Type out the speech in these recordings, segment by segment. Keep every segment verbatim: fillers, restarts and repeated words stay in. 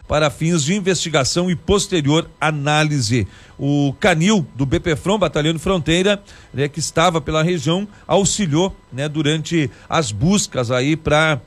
para fins de investigação e posterior análise. O canil do BPFROM, Batalhão de Fronteira, né, que estava pela região, auxiliou, né, durante as buscas aí para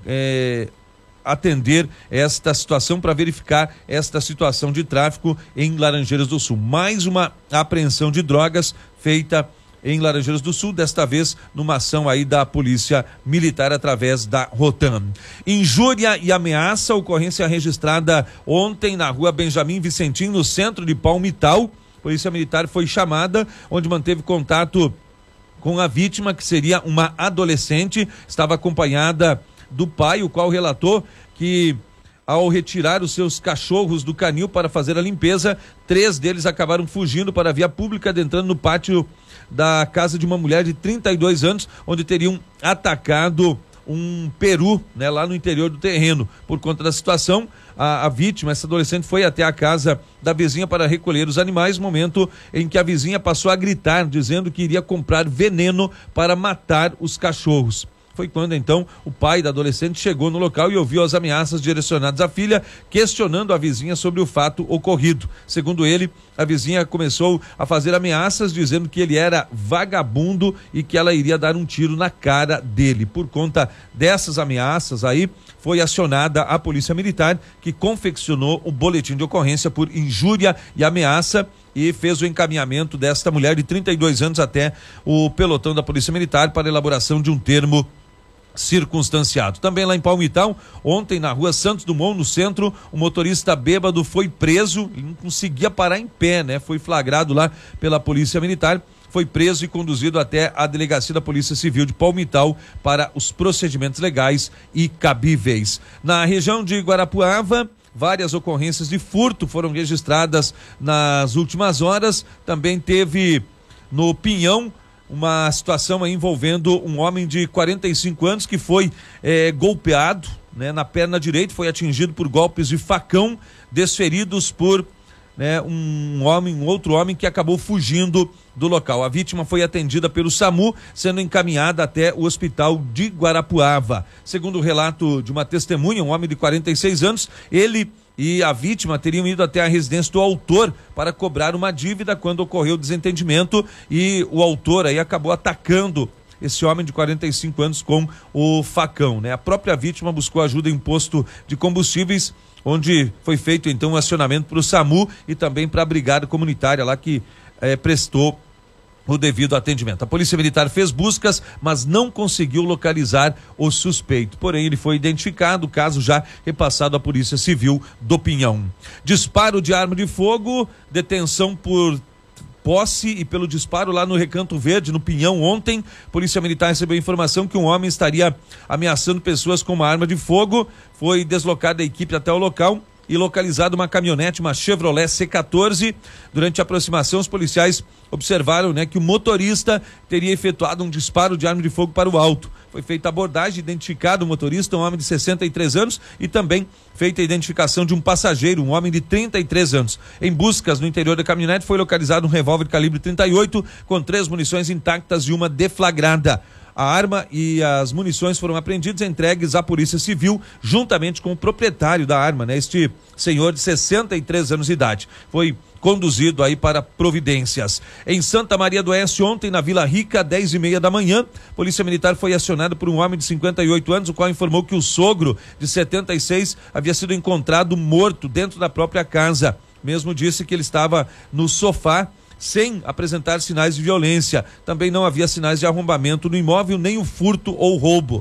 é, atender esta situação, para verificar esta situação de tráfico em Laranjeiras do Sul. Mais uma apreensão de drogas feita em Laranjeiras do Sul, desta vez numa ação aí da Polícia Militar através da Rotam. Injúria e ameaça, ocorrência registrada ontem na rua Benjamin Vicentim, no centro de Palmital. Polícia Militar foi chamada, onde manteve contato com a vítima, que seria uma adolescente, estava acompanhada do pai, o qual relatou que ao retirar os seus cachorros do canil para fazer a limpeza, três deles acabaram fugindo para a via pública, adentrando no pátio da casa de uma mulher de trinta e dois anos, onde teriam atacado um peru, né, lá no interior do terreno. Por conta da situação, a, a vítima, essa adolescente, foi até a casa da vizinha para recolher os animais, momento em que a vizinha passou a gritar, dizendo que iria comprar veneno para matar os cachorros. Foi quando então o pai da adolescente chegou no local e ouviu as ameaças direcionadas à filha, questionando a vizinha sobre o fato ocorrido. Segundo ele, a vizinha começou a fazer ameaças, dizendo que ele era vagabundo e que ela iria dar um tiro na cara dele. Por conta dessas ameaças aí, foi acionada a Polícia Militar, que confeccionou o boletim de ocorrência por injúria e ameaça e fez o encaminhamento desta mulher de trinta e dois anos até o pelotão da Polícia Militar para elaboração de um termo circunstanciado. Também lá em Palmital, ontem na rua Santos Dumont, no centro, o motorista bêbado foi preso e não conseguia parar em pé, né? Foi flagrado lá pela Polícia Militar, foi preso e conduzido até a delegacia da Polícia Civil de Palmital para os procedimentos legais e cabíveis. Na região de Guarapuava, várias ocorrências de furto foram registradas nas últimas horas. Também teve no Pinhão uma situação aí envolvendo um homem de quarenta e cinco anos que foi eh, golpeado, né, na perna direita, foi atingido por golpes de facão desferidos por né, um homem, um outro homem que acabou fugindo do local. A vítima foi atendida pelo SAMU, sendo encaminhada até o hospital de Guarapuava. Segundo o relato de uma testemunha, um homem de quarenta e seis anos, ele e a vítima teriam ido até a residência do autor para cobrar uma dívida quando ocorreu o desentendimento e o autor aí acabou atacando esse homem de quarenta e cinco anos com o facão, né? A própria vítima buscou ajuda em um posto de combustíveis, onde foi feito então um acionamento para o SAMU e também para a brigada comunitária lá que eh, prestou o devido atendimento. A Polícia Militar fez buscas, mas não conseguiu localizar o suspeito. Porém, ele foi identificado, o caso já repassado à Polícia Civil do Pinhão. Disparo de arma de fogo, detenção por posse e pelo disparo lá no Recanto Verde, no Pinhão, ontem. Polícia Militar recebeu informação que um homem estaria ameaçando pessoas com uma arma de fogo. Foi deslocada a equipe até o local e localizada uma caminhonete, uma Chevrolet C quatorze. Durante a aproximação, os policiais observaram, né, que o motorista teria efetuado um disparo de arma de fogo para o alto. Foi feita a abordagem, identificado o motorista, um homem de sessenta e três anos, e também feita a identificação de um passageiro, um homem de trinta e três anos. Em buscas no interior da caminhonete foi localizado um revólver de calibre trinta e oito com três munições intactas e uma deflagrada. A arma e as munições foram apreendidas e entregues à Polícia Civil, juntamente com o proprietário da arma, né? Este senhor de sessenta e três anos de idade. Foi conduzido aí para providências. Em Santa Maria do Oeste, ontem, na Vila Rica, dez e meia da manhã, Polícia Militar foi acionada por um homem de cinquenta e oito anos, o qual informou que o sogro, de setenta e seis, havia sido encontrado morto dentro da própria casa. Mesmo disse que ele estava no sofá, sem apresentar sinais de violência. Também não havia sinais de arrombamento no imóvel, nem o furto ou roubo.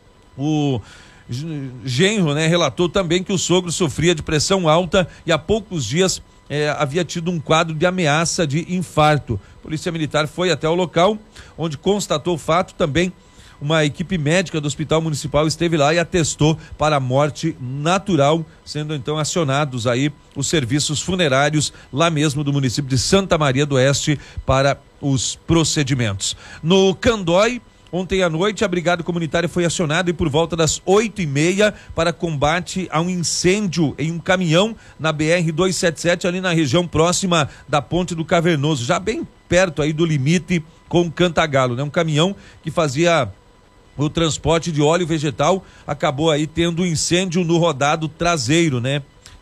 O genro, né, relatou também que o sogro sofria de pressão alta e há poucos dias eh, havia tido um quadro de ameaça de infarto. A Polícia Militar foi até o local, onde constatou o fato. Também uma equipe médica do Hospital Municipal esteve lá e atestou para a morte natural, sendo então acionados aí os serviços funerários lá mesmo do município de Santa Maria do Oeste para os procedimentos. No Candói, ontem à noite, a Brigada Comunitária foi acionada e por volta das oito e meia para combate a um incêndio em um caminhão na B R duzentos e setenta e sete, ali na região próxima da Ponte do Cavernoso, já bem perto aí do limite com Cantagalo, né? Um caminhão que fazia o transporte de óleo vegetal acabou aí tendo um incêndio no rodado traseiro, né?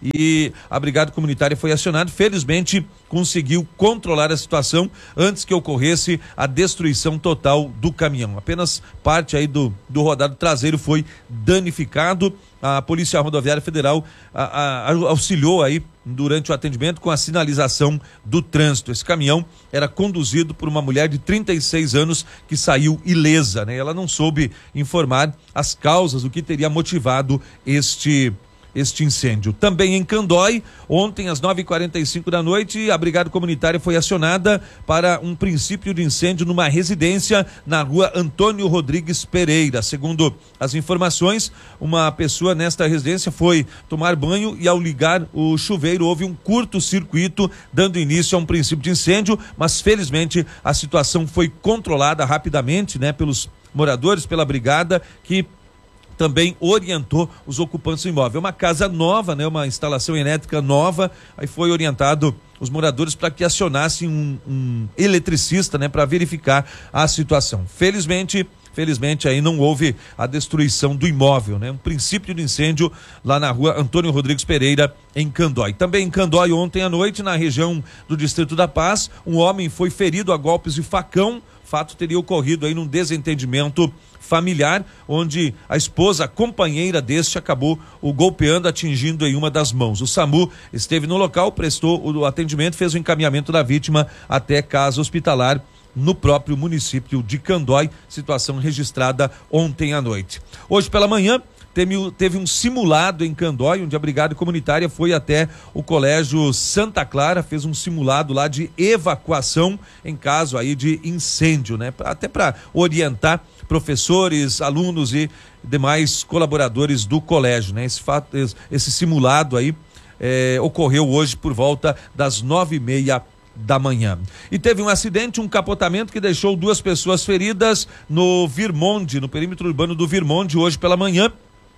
e a brigada comunitária foi acionada. Felizmente conseguiu controlar a situação antes que ocorresse a destruição total do caminhão. Apenas parte aí do, do rodado traseiro foi danificado. A Polícia Rodoviária Federal a, a, a, auxiliou aí durante o atendimento com a sinalização do trânsito. Esse caminhão era conduzido por uma mulher de trinta e seis anos que saiu ilesa, né? Ela não soube informar as causas, o que teria motivado este este incêndio. Também em Candói, ontem às nove e quarenta e cinco da noite, a brigada comunitária foi acionada para um princípio de incêndio numa residência na rua Antônio Rodrigues Pereira. Segundo as informações, uma pessoa nesta residência foi tomar banho e ao ligar o chuveiro houve um curto-circuito, dando início a um princípio de incêndio, mas felizmente a situação foi controlada rapidamente, né, pelos moradores, pela brigada, que também orientou os ocupantes do imóvel. É uma casa nova, né? Uma instalação elétrica nova, aí foi orientado os moradores para que acionassem um, um eletricista, né? Para verificar a situação. Felizmente, felizmente aí não houve a destruição do imóvel, né? Um princípio de incêndio lá na rua Antônio Rodrigues Pereira, em Candói. Também em Candói, ontem à noite, na região do Distrito da Paz, um homem foi ferido a golpes de facão. Fato teria ocorrido aí num desentendimento familiar, onde a esposa, a companheira deste, acabou o golpeando, atingindo em uma das mãos. O SAMU esteve no local, prestou o atendimento, fez o encaminhamento da vítima até casa hospitalar no próprio município de Candói, situação registrada ontem à noite. Hoje pela manhã, Teve, teve um simulado em Candói, onde a brigada comunitária foi até o colégio Santa Clara, fez um simulado lá de evacuação em caso aí de incêndio, né? Até para orientar professores, alunos e demais colaboradores do colégio, né? Esse fato, esse simulado aí é, ocorreu hoje por volta das nove e meia da manhã. E teve um acidente, um capotamento que deixou duas pessoas feridas no Virmonde, no perímetro urbano do Virmonde, hoje pela manhã.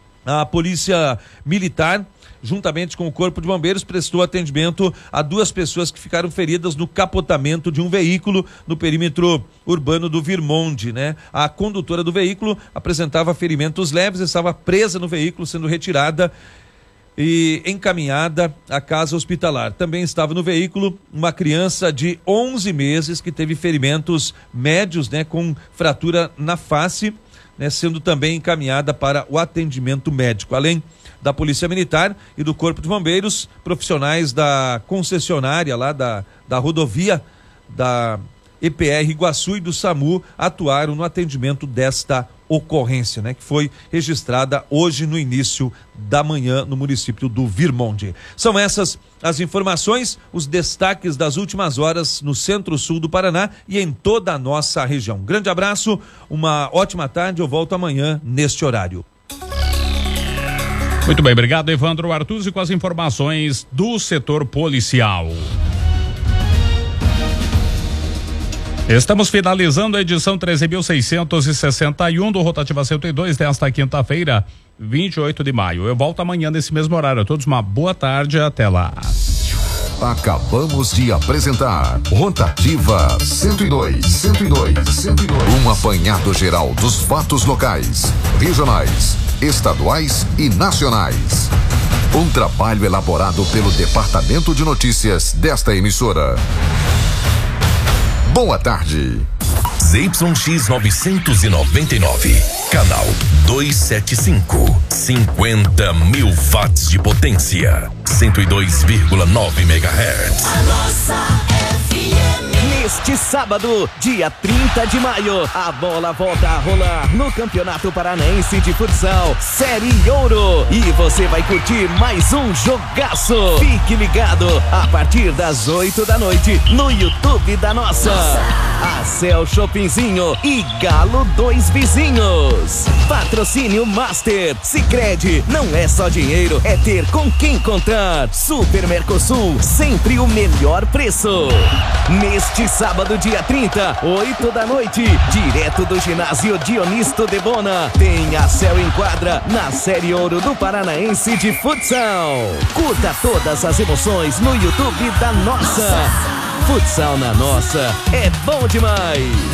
A Polícia Militar, juntamente com o Corpo de Bombeiros, prestou atendimento a duas pessoas que ficaram feridas no capotamento de um veículo no perímetro urbano do Virmonde, né? A condutora do veículo apresentava ferimentos leves, estava presa no veículo, sendo retirada e encaminhada à casa hospitalar. Também estava no veículo uma criança de onze meses que teve ferimentos médios, né? Com fratura na face, né, sendo também encaminhada para o atendimento médico. Além da Polícia Militar e do Corpo de Bombeiros, profissionais da concessionária lá da, da rodovia da E P R Iguaçu e do SAMU atuaram no atendimento desta ocorrência, né, que foi registrada hoje no início da manhã no município do Virmonde. São essas as informações, os destaques das últimas horas no centro-sul do Paraná e em toda a nossa região. Grande abraço, uma ótima tarde, eu volto amanhã neste horário. Muito bem, obrigado Evandro Artuzzi com as informações do setor policial. Estamos finalizando a edição treze mil seiscentos e sessenta e um do Rotativa cento e dois desta quinta-feira, vinte e oito de maio. Eu volto amanhã nesse mesmo horário. A todos uma boa tarde, até lá. Acabamos de apresentar Rotativa cento e dois, cento e dois, cento e dois. Um apanhado geral dos fatos locais, regionais, estaduais e nacionais. Um trabalho elaborado pelo Departamento de Notícias desta emissora. Boa tarde. Z Y X novecentos e noventa e nove, canal duzentos e setenta e cinco, cinquenta mil watts de potência, cento e dois vírgula nove megahertz. A nossa F M. Neste sábado, dia trinta de maio, a bola volta a rolar no Campeonato Paranaense de Futsal, Série Ouro. E você vai curtir mais um jogaço. Fique ligado a partir das oito da noite no YouTube da nossa. A Cel Shoppingzinho e Galo Dois Vizinhos. Patrocínio Master. Sicredi, não é só dinheiro, é ter com quem contar. Super Mercosul, sempre o melhor preço. Neste sábado, dia trinta, oito da noite, direto do ginásio Dionisto de Bona, tem a Cel em quadra na Série Ouro do Paranaense de Futsal. Curta todas as emoções no YouTube da nossa. Futsal na nossa é bom demais.